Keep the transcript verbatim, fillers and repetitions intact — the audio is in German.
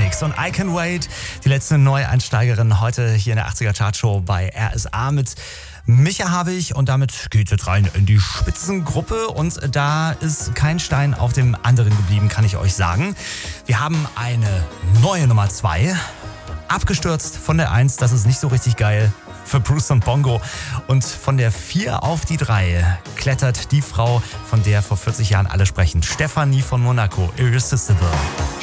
unterwegs und I Can Wait, die letzte Neueinsteigerin heute hier in der achtziger Chartshow bei R S A mit Micha Havig und damit geht's jetzt rein in die Spitzengruppe und da ist kein Stein auf dem anderen geblieben, kann ich euch sagen. Wir haben eine neue Nummer zwei, abgestürzt von der eins, das ist nicht so richtig geil für Bruce und Bongo, und von der vier auf die drei klettert die Frau, von der vor vierzig Jahren alle sprechen, Stefanie von Monaco, Irresistible.